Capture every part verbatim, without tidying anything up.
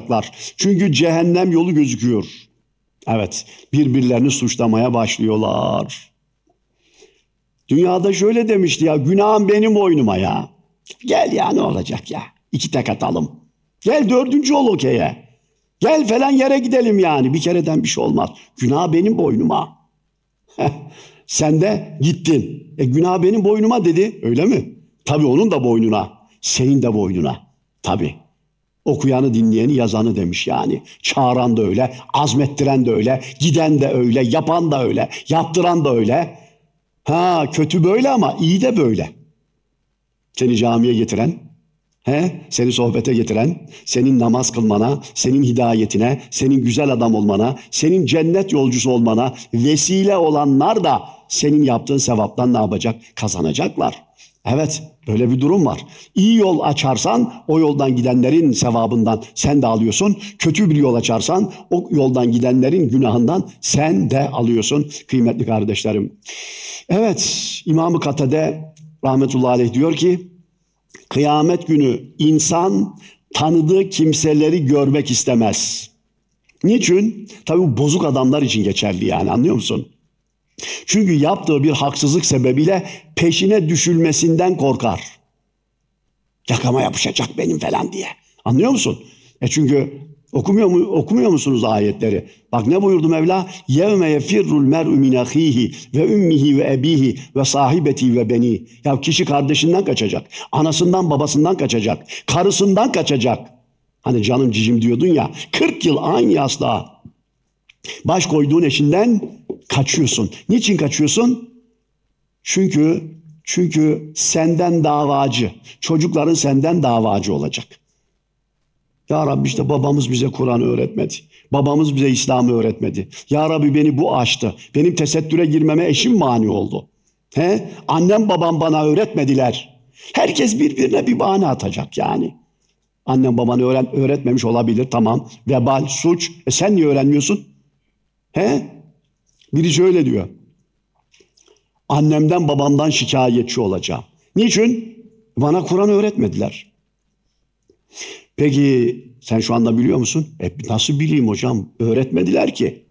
kalacaklar. Çünkü cehennem yolu gözüküyor. Evet, birbirlerini suçlamaya başlıyorlar. Dünyada şöyle demişti ya, günahım benim boynuma ya. Gel ya, ne olacak ya, iki tek atalım. Gel dördüncü ol okey'e. Gel falan yere gidelim yani, bir kereden bir şey olmaz. Günah benim boynuma. Sen de gittin. E günah benim boynuma dedi, öyle mi? Tabii onun da boynuna, senin de boynuna. Tabii. Okuyanı, dinleyeni, yazanı demiş yani. Çağıran da öyle, azmettiren de öyle, giden de öyle, yapan da öyle, yaptıran da öyle. Ha, kötü böyle ama iyi de böyle. Seni camiye getiren, he, seni sohbete getiren, senin namaz kılmana, senin hidayetine, senin güzel adam olmana, senin cennet yolcusu olmana vesile olanlar da senin yaptığın sevaptan ne yapacak? Kazanacaklar. Evet, böyle bir durum var. İyi yol açarsan o yoldan gidenlerin sevabından sen de alıyorsun. Kötü bir yol açarsan o yoldan gidenlerin günahından sen de alıyorsun kıymetli kardeşlerim. Evet, İmam-ı Katade rahmetullahi aleyh diyor ki, kıyamet günü insan tanıdığı kimseleri görmek istemez. Niçin? Tabii bu bozuk adamlar için geçerli yani, anlıyor musun? Çünkü yaptığı bir haksızlık sebebiyle peşine düşülmesinden korkar. Yakama yapışacak benim falan diye. Anlıyor musun? E çünkü okumuyor mu okumuyor musunuz ayetleri? Bak ne buyurdu Mevla? Yevme yefirrul mer'u min ahihi ve ummihi ve ebihi ve sahibeti ve beni. Ya kişi kardeşinden kaçacak, anasından babasından kaçacak, karısından kaçacak. Hani canım cicim diyordun ya, kırk yıl aynı yastığa baş koyduğun eşinden kaçıyorsun. Niçin kaçıyorsun? Çünkü çünkü senden davacı, çocukların senden davacı olacak. Ya Rabbi işte babamız bize Kur'an öğretmedi. Babamız bize İslam'ı öğretmedi. Ya Rabbi beni bu aştı. Benim tesettüre girmeme eşim mani oldu. He? Annem babam bana öğretmediler. Herkes birbirine bir bahane atacak yani. Annem babanı öğren, öğretmemiş olabilir, tamam. Vebal, suç. E sen niye öğrenmiyorsun? He? Biri şöyle diyor. Annemden babamdan şikayetçi olacağım. Niçin? Bana Kur'an öğretmediler. Peki sen şu anda biliyor musun? E nasıl bileyim hocam? Öğretmediler ki.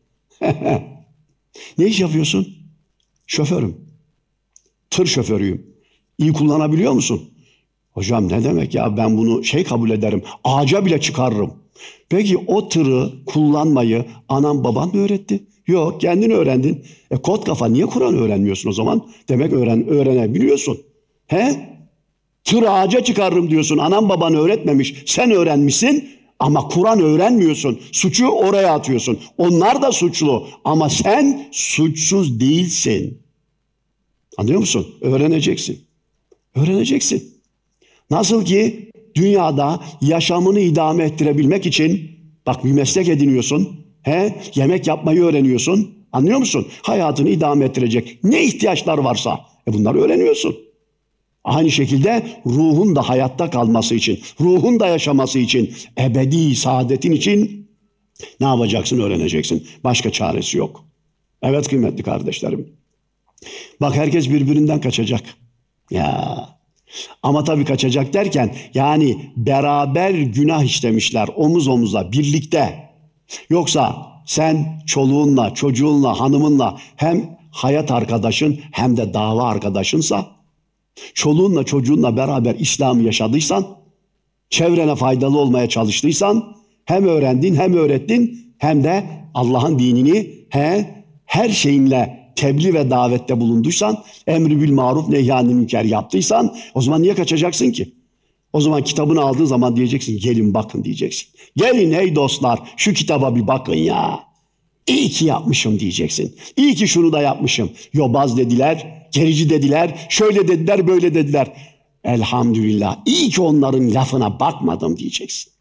Ne iş yapıyorsun? Şoförüm. Tır şoförüyüm. İyi kullanabiliyor musun? Hocam ne demek ya, ben bunu şey kabul ederim. Ağaca bile çıkarırım. Peki o tırı kullanmayı anam baban mı öğretti? Yok, kendin öğrendin. E kot kafa, niye Kur'an öğrenmiyorsun o zaman? Demek öğren, öğrenebiliyorsun. He? Tır ağaca çıkarırım diyorsun. Anam baban öğretmemiş. Sen öğrenmişsin ama Kur'an öğrenmiyorsun. Suçu oraya atıyorsun. Onlar da suçlu ama sen suçsuz değilsin. Anlıyor musun? Öğreneceksin. Öğreneceksin. Nasıl ki dünyada yaşamını idame ettirebilmek için bak bir meslek ediniyorsun. He? Yemek yapmayı öğreniyorsun. Anlıyor musun? Hayatını idame ettirecek ne ihtiyaçlar varsa e bunları öğreniyorsun. Aynı şekilde ruhun da hayatta kalması için, ruhun da yaşaması için, ebedi saadetin için ne yapacaksın? Öğreneceksin. Başka çaresi yok. Evet kıymetli kardeşlerim. Bak herkes birbirinden kaçacak. Ya. Ama tabii kaçacak derken yani beraber günah işlemişler omuz omuza birlikte. Yoksa sen çoluğunla, çocuğunla, hanımınla hem hayat arkadaşın hem de dava arkadaşınsa, çoluğunla çocuğunla beraber İslam'ı yaşadıysan, çevrene faydalı olmaya çalıştıysan, hem öğrendin hem öğrettin hem de Allah'ın dinini he, her şeyinle tebliğ ve davette bulunduysan, emri bil maruf nehyanil münker yaptıysan, o zaman niye kaçacaksın ki? O zaman kitabını aldığın zaman diyeceksin, gelin bakın diyeceksin. Gelin ey dostlar, şu kitaba bir bakın ya. İyi ki yapmışım diyeceksin. İyi ki şunu da yapmışım. Yobaz dediler, gerici dediler, şöyle dediler, böyle dediler. Elhamdülillah, iyi ki onların lafına bakmadım diyeceksin.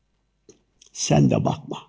Sen de bakma.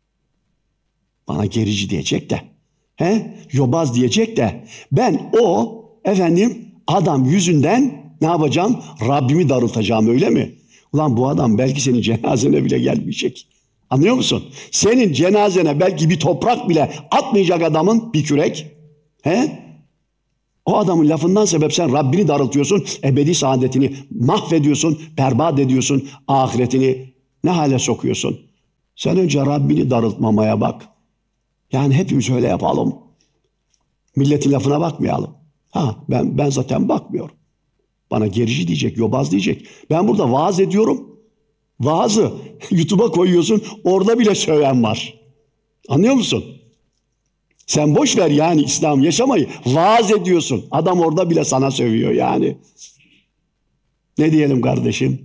Bana gerici diyecek de, he, yobaz diyecek de, ben o efendim adam yüzünden ne yapacağım? Rabbimi darıltacağım, öyle mi? Ulan bu adam belki senin cenazene bile gelmeyecek. Anlıyor musun? Senin cenazene belki bir toprak bile atmayacak adamın bir kürek. He? O adamın lafından sebep sen Rabbini darıltıyorsun, ebedi saadetini mahvediyorsun, berbat ediyorsun, ahiretini ne hale sokuyorsun? Sen önce Rabbini darıltmamaya bak. Yani hepimiz öyle yapalım. Milletin lafına bakmayalım. Ha ben ben zaten bakmıyorum. Bana gerici diyecek, yobaz diyecek. Ben burada vaaz ediyorum. Vaazı YouTube'a koyuyorsun. Orada bile söven var. Anlıyor musun? Sen boş ver yani İslam yaşamayı. Vaaz ediyorsun. Adam orada bile sana sövüyor yani. Ne diyelim kardeşim?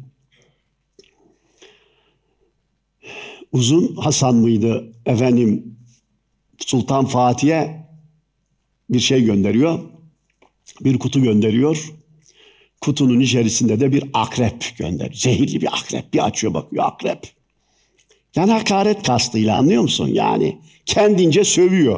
Uzun Hasan mıydı? Efendim Sultan Fatih'e bir şey gönderiyor. Bir kutu gönderiyor. Kutunun içerisinde de bir akrep gönderiyor. Zehirli bir akrep. Bir açıyor bakıyor akrep. Yani hakaret kastıyla anlıyor musun? Yani kendince sövüyor.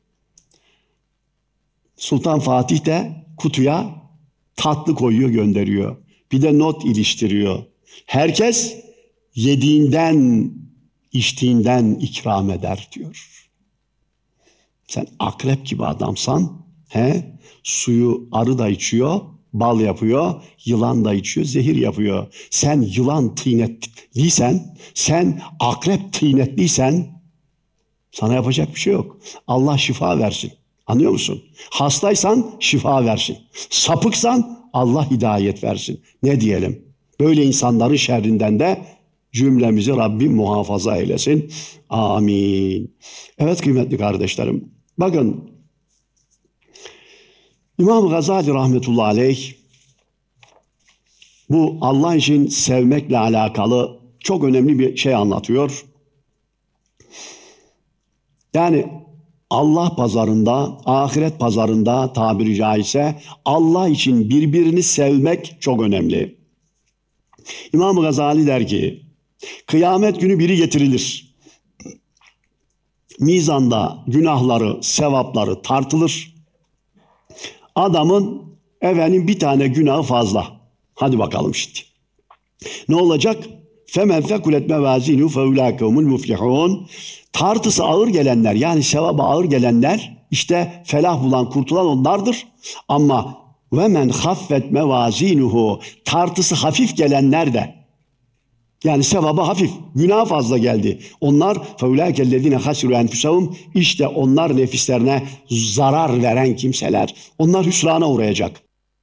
Sultan Fatih de kutuya tatlı koyuyor gönderiyor. Bir de not iliştiriyor. Herkes yediğinden, içtiğinden ikram eder diyor. Sen akrep gibi adamsan, he, suyu arı da içiyor, bal yapıyor, yılan da içiyor, zehir yapıyor. Sen yılan tıynetliysen, sen akrep tıynetliysen sana yapacak bir şey yok. Allah şifa versin. Anlıyor musun? Hastaysan şifa versin. Sapıksan Allah hidayet versin. Ne diyelim? Böyle insanların şerrinden de cümlemizi Rabbim muhafaza eylesin. Amin. Evet kıymetli kardeşlerim. Bakın İmam Gazali rahmetullahi aleyh bu Allah için sevmekle alakalı çok önemli bir şey anlatıyor. Yani Allah pazarında, ahiret pazarında tabiri caizse Allah için birbirini sevmek çok önemli. İmam Gazali der ki, kıyamet günü biri getirilir. Mizanda günahları, sevapları tartılır. Adamın efendim bir tane günahı fazla. Hadi bakalım şimdi. Ne olacak? Femen fekulet mevazinu feulâkehumul muflihûn. Tartısı ağır gelenler yani sevaba ağır gelenler işte felah bulan kurtulan onlardır. Ama ve men haffet mevazinuhu tartısı hafif gelenler de yani sevaba hafif, günah fazla geldi. Onlar feulâkellezîne hasirû enfusahum işte onlar nefislerine zarar veren kimseler. Onlar hüsrana uğrayacak.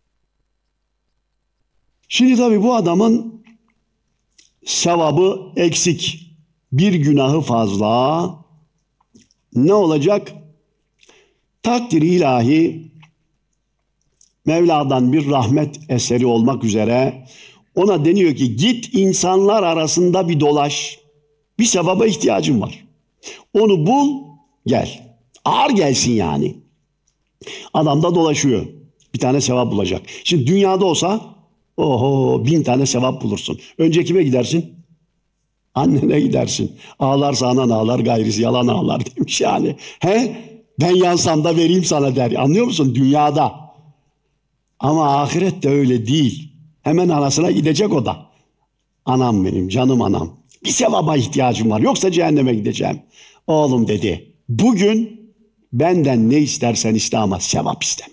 Şimdi tabii bu adamın sevabı eksik. Bir günahı fazla. Ne olacak? Takdir-i ilahi Mevla'dan bir rahmet eseri olmak üzere ona deniyor ki git insanlar arasında bir dolaş. Bir sevaba ihtiyacın var. Onu bul gel. Ağır gelsin yani. Adam da dolaşıyor. Bir tane sevap bulacak. Şimdi dünyada olsa oho bin tane sevap bulursun. Önce kime gidersin? Annene gidersin. Ağlarsa anan ağlar, gayrisi yalan ağlar demiş yani. He? Ben yansam da vereyim sana der. Anlıyor musun? Dünyada. Ama ahirette öyle değil. Hemen anasına gidecek o da. Anam benim, canım anam. Bir sevaba ihtiyacım var. Yoksa cehenneme gideceğim. Oğlum dedi. Bugün benden ne istersen iste ama sevap isteme.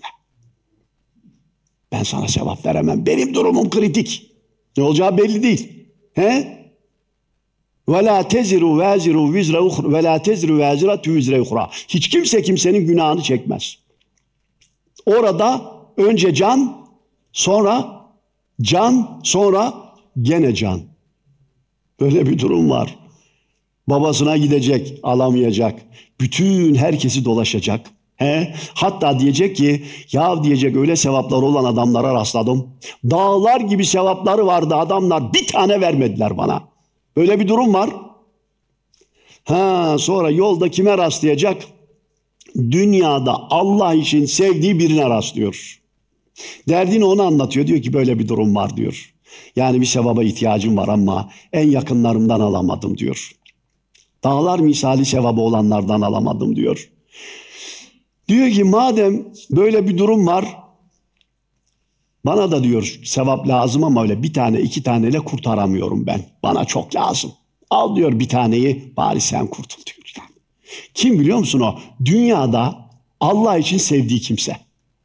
Ben sana sevap veremem. Benim durumum kritik. Ne olacağı belli değil. He? Ve la teziru vaziru vizra ukhra ve la teziru vaziratu vizra ukhra. Hiç kimse kimsenin günahını çekmez. Orada önce can, sonra can, sonra gene can. Böyle bir durum var. Babasına gidecek, alamayacak. Bütün herkesi dolaşacak. He? Hatta diyecek ki ya diyecek öyle sevapları olan adamlara rastladım. Dağlar gibi sevapları vardı adamlar bir tane vermediler bana. Böyle bir durum var. Ha, sonra yolda kime rastlayacak? Dünyada Allah için sevdiği birine rastlıyor. Derdini ona anlatıyor. Diyor ki böyle bir durum var diyor. Yani bir sevaba ihtiyacım var ama en yakınlarımdan alamadım diyor. Dağlar misali sevabı olanlardan alamadım diyor. Diyor ki madem böyle bir durum var bana da diyor sevap lazım ama öyle bir tane iki taneyle kurtaramıyorum ben. Bana çok lazım. Al diyor bir taneyi bari sen kurtul diyor. Yani. Kim biliyor musun o? Dünyada Allah için sevdiği kimse.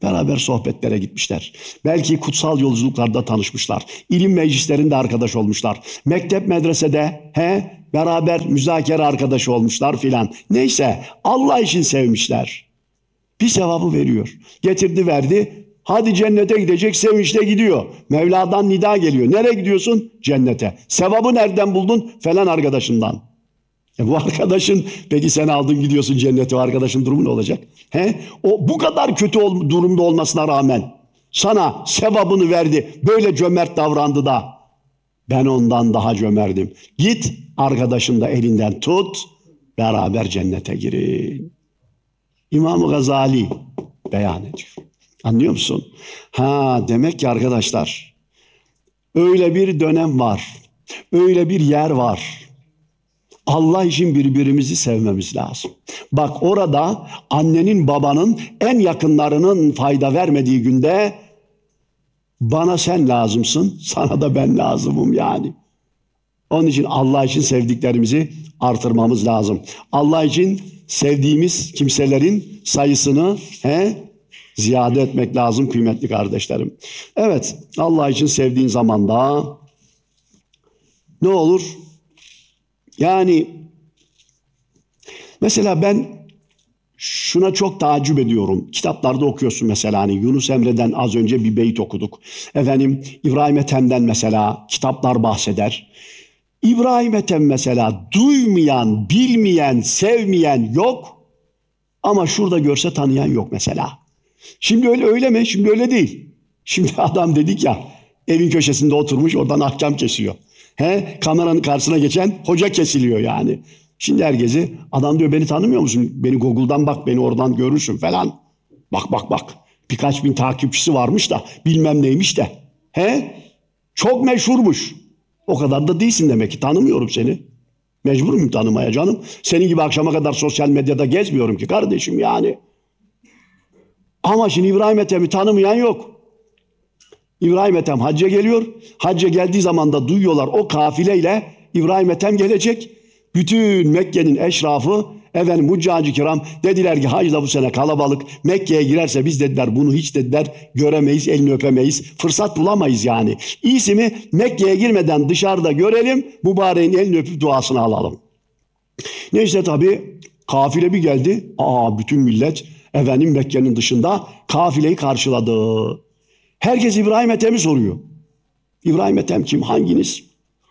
Beraber sohbetlere gitmişler. Belki kutsal yolculuklarda tanışmışlar. İlim meclislerinde arkadaş olmuşlar. Mektep medresede he, beraber müzakere arkadaşı olmuşlar filan. Neyse Allah için sevmişler. Bir sevabı veriyor. Getirdi verdi. Hadi cennete gidecek, sevinçle gidiyor. Mevla'dan nida geliyor. Nereye gidiyorsun? Cennete. Sevabı nereden buldun? Falan arkadaşından. E bu arkadaşın, peki sen aldın gidiyorsun cennete, o arkadaşın durumu ne olacak? He? O bu kadar kötü ol, durumda olmasına rağmen sana sevabını verdi. Böyle cömert davrandı da ben ondan daha cömertim. Git arkadaşın da elinden tut, beraber cennete girin. İmam-ı Gazali beyan ediyor. Anlıyor musun? Ha, demek ki arkadaşlar öyle bir dönem var. Öyle bir yer var. Allah için birbirimizi sevmemiz lazım. Bak orada annenin babanın en yakınlarının fayda vermediği günde bana sen lazımsın, sana da ben lazımım yani. Onun için Allah için sevdiklerimizi artırmamız lazım. Allah için sevdiğimiz kimselerin sayısını he, ziyade etmek lazım kıymetli kardeşlerim. Evet, Allah için sevdiğin zaman da ne olur? Yani mesela ben şuna çok taaccüp ediyorum. Kitaplarda okuyorsun mesela, hani Yunus Emre'den az önce bir beyit okuduk. Efendim İbrahim Ethem'den mesela kitaplar bahseder. İbrahim Ethem mesela duymayan, bilmeyen, sevmeyen yok. Ama şurada görse tanıyan yok mesela. Şimdi öyle öyle mi? Şimdi öyle değil. Şimdi adam dedik ya, evin köşesinde oturmuş oradan ahkam kesiyor. He, kameranın karşısına geçen hoca kesiliyor yani. Şimdi herkesi, adam diyor beni tanımıyor musun? Beni Google'dan bak, beni oradan görürsün falan. Bak bak bak. Birkaç bin takipçisi varmış da bilmem neymiş de. He? Çok meşhurmuş. O kadar da değilsin demek ki, tanımıyorum seni. Mecbur muyum tanımaya canım? Senin gibi akşama kadar sosyal medyada gezmiyorum ki kardeşim yani. Ama şimdi İbrahim Ethem'i tanımayan yok. İbrahim Ethem hacca geliyor. Hacca geldiği zaman da duyuyorlar o kafileyle İbrahim Ethem gelecek. Bütün Mekke'nin eşrafı, efendim Huccacı kiram dediler ki hacı da bu sene kalabalık. Mekke'ye girerse biz dediler bunu hiç dediler göremeyiz, elini öpemeyiz. Fırsat bulamayız yani. İyisi mi Mekke'ye girmeden dışarıda görelim, mübareğin elini öpüp duasını alalım. Neyse tabii kafile bir geldi. Aa, bütün millet efendim Mekke'nin dışında kafileyi karşıladı. Herkes İbrahim Ethem'i soruyor. İbrahim Ethem kim? Hanginiz?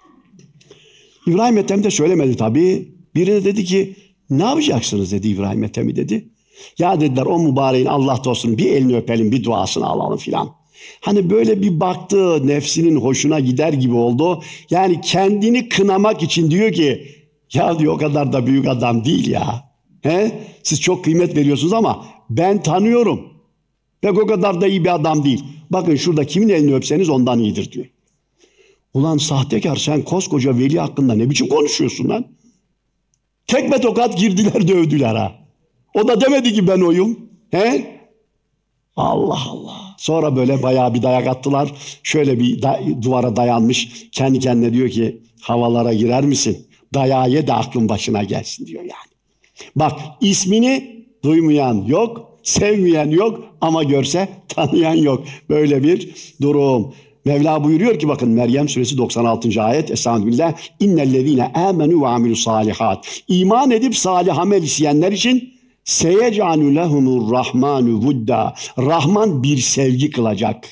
İbrahim Ethem de söylemedi tabii. Biri de dedi ki ne yapacaksınız dedi İbrahim Ethem'i dedi. Ya dediler o mübareğin Allah dostum bir elini öpelim, bir duasını alalım filan. Hani böyle bir baktı, nefsinin hoşuna gider gibi oldu. Yani kendini kınamak için diyor ki ya diyor o kadar da büyük adam değil ya. He? Siz çok kıymet veriyorsunuz ama ben tanıyorum. Pek o kadar da iyi bir adam değil. Bakın şurada kimin elini öpseniz ondan iyidir diyor. Ulan sahtekar, sen koskoca veli hakkında ne biçim konuşuyorsun lan? Tekme tokat girdiler, dövdüler ha. O da demedi ki ben oyum. He? Allah Allah. Sonra böyle bayağı bir dayak attılar. Şöyle bir da- duvara dayanmış. Kendi kendine diyor ki havalara girer misin? Dayağı ye de aklın başına gelsin diyor yani. Bak ismini duymayan yok, sevmeyen yok ama görse tanıyan yok. Böyle bir durum. Mevla buyuruyor ki bakın Meryem suresi doksan altıncı ayet. Estağfirullah. İnnellezine amenu ve amilus salihat. İman edip salih amel işleyenler için seyec'alu lehumur rahmanu vudda. Rahman bir sevgi kılacak.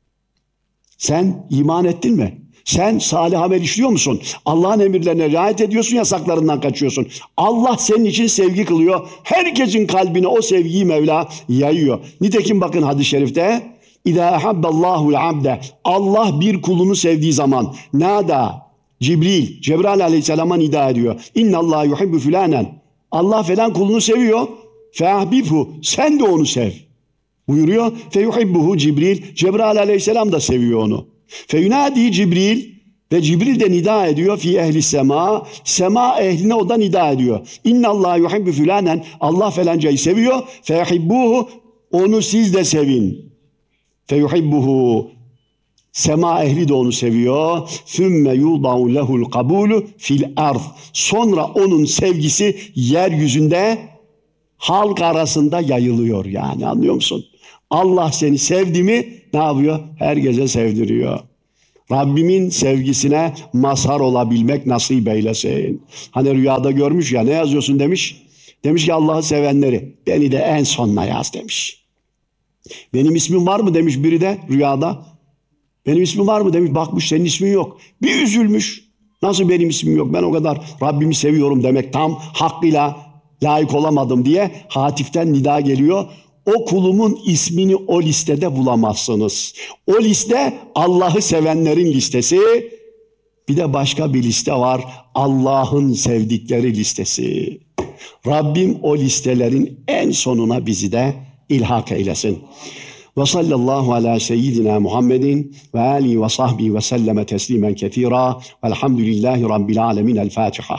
Sen iman ettin mi? Sen salih amel işliyor musun? Allah'ın emirlerine riayet ediyorsun, yasaklarından kaçıyorsun. Allah senin için sevgi kılıyor. Herkesin kalbine o sevgiyi Mevla yayıyor. Nitekim bakın hadis-i şerifte İzâ habballahu abde, Allah bir kulunu sevdiği zaman nada Cibril, Cebrail aleyhisselama nida ediyor. İnnallâhu yuhibbu filanen. Allah falan kulunu seviyor. Feahbibhu, sen de onu sev buyuruyor. Feyuhibbuhu Cibril, Cebrail aleyhisselam da seviyor onu. Feyunadi Cibril ve Cibril de nida ediyor fi ehli sema, sema ehline o da nida ediyor. İnnallâhu yuhibbu filanen, Allah falancayı seviyor. Feyuhibbuhu, onu siz de sevin. Feyuhibbuhu, sema ehli de onu seviyor. Sümme yudau lehul kabulu fil ard. Sonra onun sevgisi yeryüzünde halk arasında yayılıyor yani, anlıyor musun? Allah seni sevdi mi ne yapıyor? Her gece sevdiriyor. Rabbimin sevgisine mazhar olabilmek nasip eylesin. Hani rüyada görmüş ya, ne yazıyorsun demiş. Demiş ki Allah'ı sevenleri, beni de en sonuna yaz demiş. Benim ismim var mı demiş biri de rüyada. Benim ismim var mı demiş, bakmış senin ismin yok. Bir üzülmüş. Nasıl benim ismim yok, ben o kadar Rabbimi seviyorum demek tam hakkıyla layık olamadım diye hatiften nida geliyor. O kulumun ismini o listede bulamazsınız. O liste Allah'ı sevenlerin listesi. Bir de başka bir liste var, Allah'ın sevdikleri listesi. Rabbim o listelerin en sonuna bizi de ilhak eylesin. Ve sallallahu ala seyyidina Muhammedin ve alihi ve sahbihi ve selleme teslimen kethira. Velhamdülillahi Rabbil alemin. El Fatiha.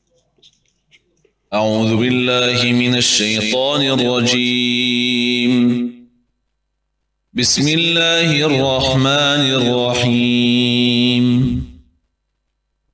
Euzu billahi mineşşeytanirracim. Bismillahirrahmanirrahim.